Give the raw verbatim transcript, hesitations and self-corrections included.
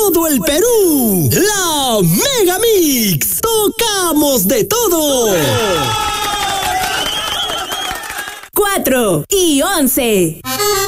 todo el Perú. La Mega Mix. Tocamos de todo. Cuatro y once.